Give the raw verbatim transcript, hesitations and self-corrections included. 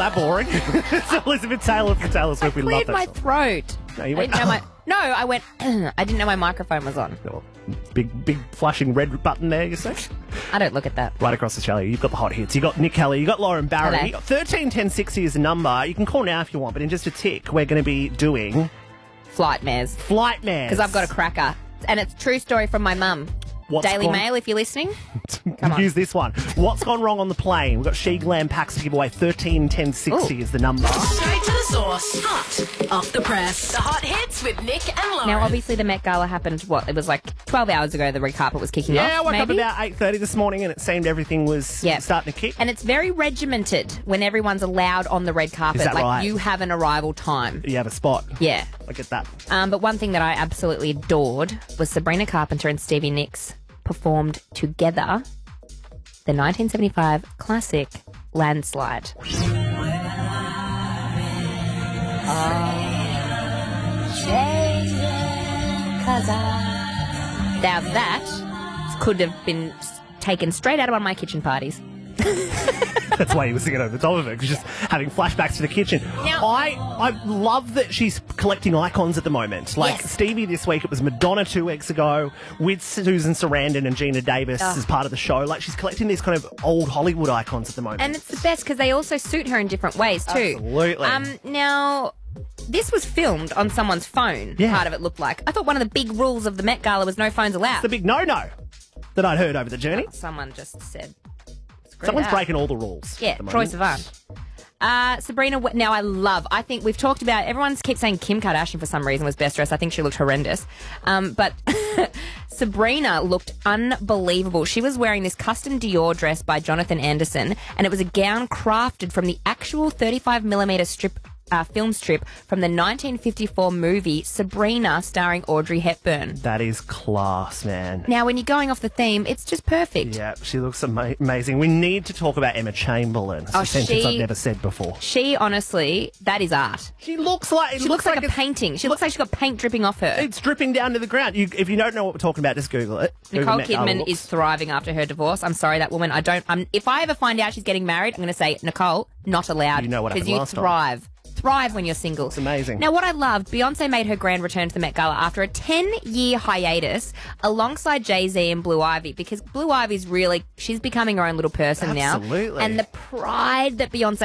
that boring. It's Elizabeth Taylor from Taylor Swift. We love Cleared that my song. throat. No, you I went, didn't know my. No, I went. I didn't know my microphone was on. Oh, big, big flashing red button there, you say? I don't look at that. Right across Australia, you've got the hot hits. You've got Nick Kelly, you've got Lauren Barry. Hello. thirteen ten sixty is the number. You can call now if you want, but in just a tick, we're going to be doing Flight mares. Flight Man. Because I've got a cracker. And it's a true story from my mum. What's Daily gone- Mail, if you're listening. Come on. Use this one. What's gone wrong on the plane? We've got She Glam packs to give away. thirteen ten sixty Ooh. is the number. Straight to the source. Hot off the press. The hot hits with Nick and Lauren. Now, obviously, the Met Gala happened, what, it was like twelve hours ago the red carpet was kicking Yeah, I off, woke up maybe? about eight thirty this morning and it seemed everything was Yep. starting to kick. And it's very regimented when everyone's allowed on the red carpet. Is that like, right? you have an arrival time. You have a spot. Yeah. I get that. Um, but one thing that I absolutely adored was Sabrina Carpenter and Stevie Nicks performed together the nineteen seventy-five classic Landslide. Now that could have been taken straight out of one of my kitchen parties. That's why he was singing over the top of it, because just having flashbacks to the kitchen. Now- I, I love that she's collecting icons at the moment. Like Yes. Stevie this week, it was Madonna two weeks ago with Susan Sarandon and Gina Davis Oh. as part of the show. Like she's collecting these kind of old Hollywood icons at the moment. And it's the best because they also suit her in different ways too. Absolutely. Um, now, this was filmed on someone's phone, Yeah. part of it looked like. I thought one of the big rules of the Met Gala was no phones allowed. the big no-no that I'd heard over the journey. Someone just said, screw Someone's that. breaking all the rules. Yeah, at the Troy moment. Sivan. Uh, Sabrina, we- now I love, I think we've talked about, everyone keeps saying Kim Kardashian for some reason was best dressed. I think she looked horrendous. Um, but Sabrina looked unbelievable. She was wearing this custom Dior dress by Jonathan Anderson, and it was a gown crafted from the actual thirty-five millimeter strip Uh, film strip from the nineteen fifty-four movie Sabrina starring Audrey Hepburn. That is class, man. Now, when you're going off the theme, it's just perfect. Yeah, she looks ama- amazing. We need to talk about Emma Chamberlain. It's Oh, a sentence she- I've never said before. She, honestly, that is art. She looks like... It She looks, like, a it's- painting. She looks like she's got paint dripping off her. It's dripping down to the ground. You, if you don't know what we're talking about, just Google it. Google Nicole Met Gala Kidman looks. is thriving after her divorce. I'm sorry, that woman. I don't. I'm, if I ever find out she's getting married, I'm going to say, Nicole, not allowed. You know what happened Because you last time. thrive. Thrive when you're single. It's amazing. Now, what I loved, Beyonce made her grand return to the Met Gala after a ten-year hiatus alongside Jay-Z and Blue Ivy, because Blue Ivy's really, she's becoming her own little person now. Absolutely. And the pride that Beyonce